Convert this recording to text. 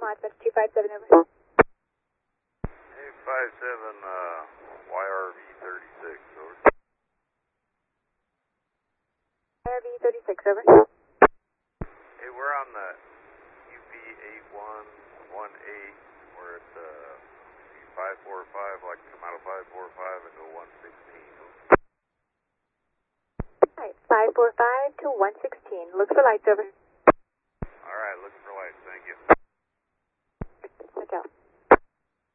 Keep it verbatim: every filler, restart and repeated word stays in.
response, that's two five seven over. Hey, five seven, uh, Y R V thirty-six, over. Y R V thirty-six, over. Hey, we're on the U P eight one one eight. We're at the five four five, like come out of five four five and go one sixteen. Alright, five four five to one sixteen. Look for lights, over. Alright, looking for lights, thank you.